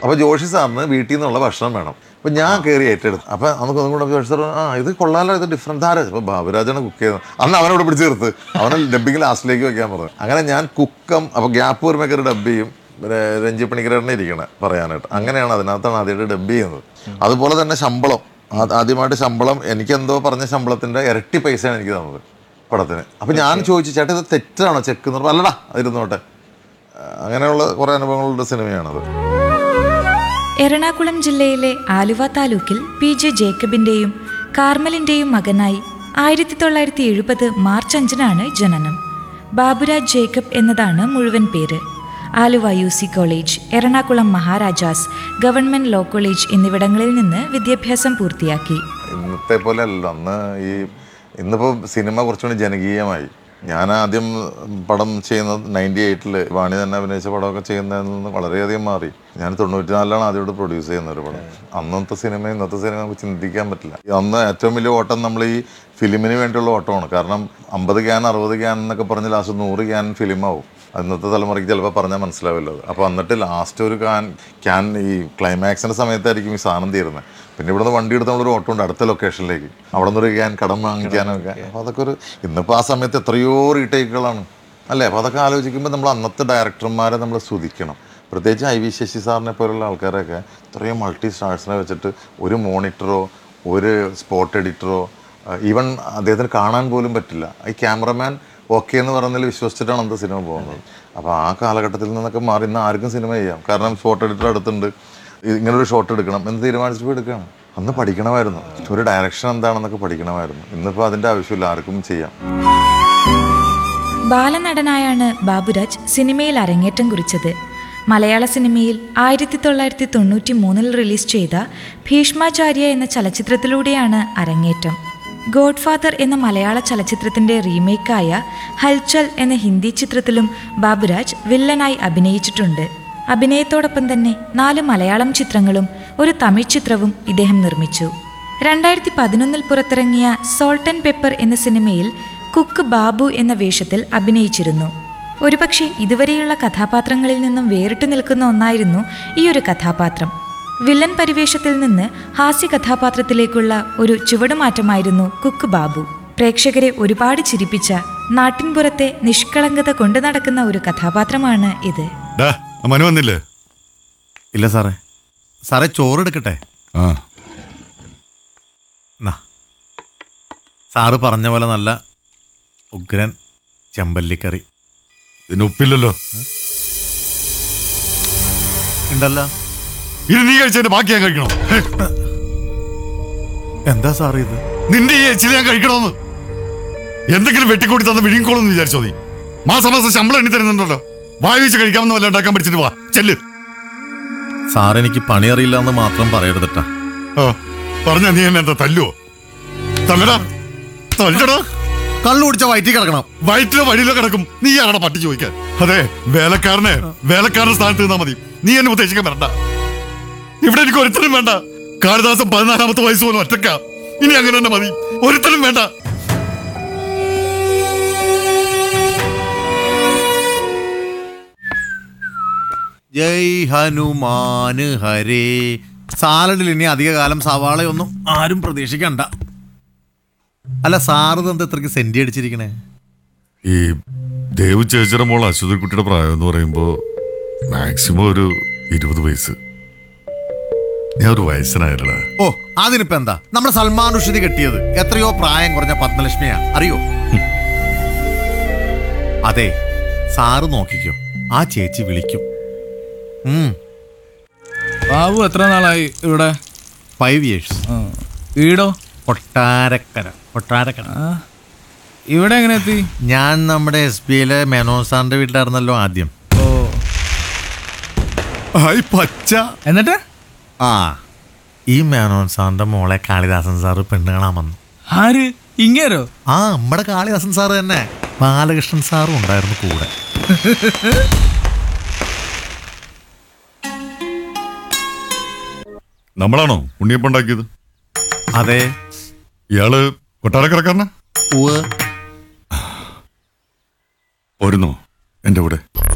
അപ്പോൾ ജോഷി സാറിന് വീട്ടിൽ നിന്നുള്ള ഭക്ഷണം വേണം. അപ്പോൾ ഞാൻ കയറി ഏറ്റെടുത്തു. അപ്പോൾ നമുക്കൊന്നും കൂടെ ജോഷി സാർ ഇത് കൊള്ളാലോ, ഇത് ഡിഫറെൻ്റ് ആരാ. അപ്പോൾ ബാബുരാജാണ് കുക്ക് ചെയ്യുന്നത്. അന്ന് അവനോട് പിടിച്ച് ചേർത്ത് അവനെ ഡബ്ബിങ് ലാസ്റ്റിലേക്ക് വെക്കാൻ പറഞ്ഞു. അങ്ങനെ ഞാൻ കുക്കം, അപ്പോൾ ഗ്യാപ്പ് വരുമ്പോൾ ഡബ് ചെയ്യും, രഞ്ജി പണിക്കരനെ ഇരിക്കണം പറയാനായിട്ട്. അങ്ങനെയാണ് അതിനകത്താണ് ആദ്യമായിട്ട് ഡബ് ചെയ്യുന്നത്. അതുപോലെ തന്നെ ശമ്പളം, ആദ്യമായിട്ട് ശമ്പളം എനിക്കെന്തോ പറഞ്ഞ ശമ്പളത്തിൻ്റെ ഇരട്ടി പൈസയാണ് എനിക്ക് തന്നത് പടത്തിന്. അപ്പം ഞാൻ ചോദിച്ചു, ചേട്ടാ ഇത് തെറ്റാണോ ചെക്ക് എന്ന് പറഞ്ഞു. അല്ലടാ അതിരുന്നോട്ടെ. അങ്ങനെയുള്ള കുറേ അനുഭവങ്ങളുടെ സിനിമയാണത്. എറണാകുളം ജില്ലയിലെ ആലുവ താലൂക്കിൽ PJ ജേക്കബിന്റെയും കാർമലിന്റെയും മകനായി 1970 മാർച്ച് 5 ജനനം. ബാബുരാജ് ജേക്കബ് എന്നതാണ് മുഴുവൻ പേര്. Aluva UC college, Ernakulam Maharajas government law college എന്നിവിടങ്ങളിൽ നിന്ന് വിദ്യാഭ്യാസം പൂർത്തിയാക്കി. ഇന്നത്തെ പോലെ അല്ല, ഇന്നിപ്പോൾ സിനിമ കുറച്ചുകൂടി ജനകീയമായി. ഞാൻ ആദ്യം പടം ചെയ്യുന്നത് 98 വാണി തന്നെ അഭിനയിച്ച പടമൊക്കെ ചെയ്യുന്നതിൽ നിന്ന് വളരെയധികം മാറി. ഞാൻ 94 ആദ്യമായിട്ട് പ്രൊഡ്യൂസ് ചെയ്യുന്ന ഒരു പടം. അന്നത്തെ സിനിമ ഇന്നത്തെ സിനിമ നമുക്ക് ചിന്തിക്കാൻ പറ്റില്ല. അന്ന് ഏറ്റവും വലിയ ഓട്ടം നമ്മൾ ഈ ഫിലിമിന് വേണ്ടിയുള്ള ഓട്ടമാണ്. കാരണം 50 ക്യാൻ 60 ക്യാൻ എന്നൊക്കെ പറഞ്ഞ് ലാസ്റ്റ് 100 ക്യാൻ ഫിലിമാവും. ഇന്നത്തെ തലമുറയ്ക്ക് ചിലപ്പോൾ പറഞ്ഞാൽ മനസ്സിലാവില്ല. അപ്പോൾ എന്നിട്ട് ലാസ്റ്റ് ഒരു ക്യാൻ ഈ ക്ലൈമാക്സിൻ്റെ സമയത്തായിരിക്കും ഈ സാധനം തീരുന്നത്. പിന്നെ ഇവിടുന്ന് വണ്ടി എടുത്ത് നമ്മളൊരു ഓട്ടോ ഉണ്ട് അടുത്ത ലൊക്കേഷനിലേക്ക്, അവിടെ നിന്ന് ഒരു ക്യാൻ കടം വാങ്ങിക്കാനൊക്കെ. അപ്പോൾ അതൊക്കെ ഇന്നിപ്പോൾ ആ സമയത്ത് എത്രയോ റീടേക്കുകളാണ് അല്ലേ. അപ്പോൾ അതൊക്കെ ആലോചിക്കുമ്പോൾ നമ്മൾ അന്നത്തെ ഡയറക്ടർമാരെ നമ്മൾ സ്തുതിക്കണം. പ്രത്യേകിച്ച് IV ശശി സാറിനെ പോലുള്ള ആൾക്കാരൊക്കെ ഇത്രയും മൾട്ടി സ്റ്റാർസിനെ വെച്ചിട്ട് ഒരു മോണിറ്ററോ ഒരു സ്പോട്ട് എഡിറ്ററോ ഈവൻ അദ്ദേഹത്തിന് കാണാൻ പോലും പറ്റില്ല. ഈ ക്യാമറമാൻ ഓക്കെ എന്ന് പറയുന്നതിൽ വിശ്വസിച്ചിട്ടാണ് അന്നത്തെ സിനിമ പോകുന്നത്. അപ്പോൾ ആ കാലഘട്ടത്തിൽ നിന്നൊക്കെ മാറി ഇന്ന് ആർക്കും സിനിമ ചെയ്യാം. കാരണം സ്പോട്ട് എഡിറ്റർ അടുത്തുണ്ട്, ഇങ്ങനൊരു ഷോട്ട് എടുക്കണം എന്ന് തീരുമാനിച്ചപ്പോൾ എടുക്കണം. അന്ന് പഠിക്കണമായിരുന്നു, ഒരു ഡയറക്ഷൻ എന്താണെന്നൊക്കെ പഠിക്കണമായിരുന്നു. ഇന്നിപ്പോൾ അതിൻ്റെ ആവശ്യമില്ല, ആർക്കും ചെയ്യാം. ബാലനടനായാണ് ബാബുരാജ് സിനിമയിൽ അരങ്ങേറ്റം കുറിച്ചത്. മലയാള സിനിമയിൽ 1993 റിലീസ് ചെയ്ത ഭീഷ്മാചാര്യ എന്ന ചലച്ചിത്രത്തിലൂടെയാണ് അരങ്ങേറ്റം. ഗോഡ്ഫാദർ എന്ന മലയാള ചലച്ചിത്രത്തിന്റെ റീമേക്കായ ഹൽചൽ എന്ന ഹിന്ദി ചിത്രത്തിലും ബാബുരാജ് വില്ലനായി അഭിനയിച്ചിട്ടുണ്ട്. അഭിനയത്തോടൊപ്പം തന്നെ 4 മലയാളം ചിത്രങ്ങളും ഒരു തമിഴ് ചിത്രവും ഇദ്ദേഹം നിർമ്മിച്ചു. 2011 പുറത്തിറങ്ങിയ സോൾട്ട് ആൻഡ് പെപ്പർ എന്ന സിനിമയിൽ കുക്ക് ബാബു എന്ന വേഷത്തിൽ അഭിനയിച്ചിരുന്നു. ഒരുപക്ഷെ ഇതുവരെയുള്ള കഥാപാത്രങ്ങളിൽ നിന്നും വേറിട്ടു നിൽക്കുന്ന ഒന്നായിരുന്നു ഈ ഒരു കഥാപാത്രം. വില്ലൻ പരിവേഷത്തിൽ നിന്ന് ഹാസ്യ കഥാപാത്രത്തിലേക്കുള്ള ഒരു ചുവടുമാറ്റമായിരുന്നു കുക്ക് ബാബു. പ്രേക്ഷകരെ ഒരുപാട് ചിരിപ്പിച്ച നാട്ടിൻപുറത്തെ നിഷ്കളങ്കത കൊണ്ടു നടക്കുന്ന ഒരു കഥാപാത്രമാണ് ഇത്. മനു വന്നില്ലേ? ഇല്ല സാറേ. സാറേ ചോറെടുക്കട്ടെ? സാറ് പറഞ്ഞ പോലെ നല്ല ഉഗ്രൻ ചെമ്പല്ലിക്കറി. ഇതിന് ഉപ്പില്ലല്ലോ. ഉണ്ടല്ലോ. ഇത് നീ കഴിച്ചതിന്റെ ബാക്കി ഞാൻ കഴിക്കണോ? എന്താ സാറ് ഇത്? നിന്റെ ഈ എച്ചിൽ ഞാൻ കഴിക്കണോന്ന് എന്തെങ്കിലും വെട്ടിക്കൂടി തന്ന വിഴുങ്ങിക്കോളെന്ന് വിചാരിച്ചോ നീ? മാസം ശമ്പളം എണ്ണി തരുന്നുണ്ടല്ലോ. വായി വെച്ച് കഴിക്കാമെന്ന് വല്ല ഉണ്ടാക്കാൻ പഠിച്ചിട്ട് വാ, ചെല്ല്. സാർ എനിക്ക് പണി അറിയില്ല എന്ന് മാത്രം പറയരുതട്ടാ. പറഞ്ഞ നീ എന്നെ എന്താ തല്ലുവോ? തല്ലടാ, തല്ലടാ. കള്ളു കുടിച്ച വയറ്റിൽ കിടക്കണം. വയറ്റിലോ വഴിയിലോ കിടക്കും. നീ ആണോ പട്ടി ചോദിക്കാൻ? അതെ, വേലക്കാരന്റെ സ്ഥാനത്ത് നിന്നാ മതി. നീ എന്നെ ഉദ്ദേശിക്കാൻ വരണ്ട. ഇവിടെ എനിക്ക് ഒരുത്തരും വേണ്ട. കാളിദാസൻ 14ാമത്തെ വയസ്സ് പോലും ഒറ്റക്ക. ഇനി അങ്ങനെ തന്നെ മതി, ഒരുത്തരും വേണ്ട. ജയ് ഹനുമാന് ഹരേ. സാലഡിൽ ഇനി അധികകാലം സവാളയൊന്നും ആരും പ്രതീക്ഷിക്കണ്ട. അല്ല സാറ് എന്താ ഇത്രയ്ക്ക് സെന്റി അടിച്ചിരിക്കണേ? ഈ ദേവു ചേച്ചിയുടെ മോൾ അശ്വതി കുട്ടിയുടെ പ്രായം എന്ന് പറയുമ്പോ മാക്സിമം ഒരു 20 വയസ്സ്. ഞാൻ ഒരു വയസ്സനായില്ല. ഓ അതിനിപ്പോ എന്താ, നമ്മുടെ സൽമാൻ റുഷ്ദി കെട്ടിയത് എത്രയോ പ്രായം കുറഞ്ഞ പത്മലക്ഷ്മിയാ, അറിയോ? അതെ, സാറ് നോക്കിക്കോ, ആ ചേച്ചി വിളിക്കും. ബാബു എത്ര നാളായി ഇവിടെ? 5 years. വീടോ? കൊട്ടാരക്കര. ഇവിടെ എങ്ങനെ എത്തി? ഞാൻ നമ്മുടെ SBIയിലെ മേനോൻ സാറിന്റെ വീട്ടിലായിരുന്നല്ലോ ആദ്യം. ഓ പച്ച. എന്നിട്ട് ഈ മേനോൻ സാറിന്റെ മോളെ കാളിദാസൻ സാറ് പെണ്ണ് കാണാൻ വന്നു. ആര്? ഇങ്ങേരോ? നമ്മുടെ കാളിദാസൻ സാറ് തന്നെ. ബാലകൃഷ്ണൻ സാറും ഉണ്ടായിരുന്നു കൂടെ. നമ്മളാണോ ഉണ്ണിയപ്പം ഉണ്ടാക്കിയത്? അതെ. ഇയാള് കൊട്ടാരക്കരക്കാരനാ? പോരുന്നോ എന്റെ കൂടെ?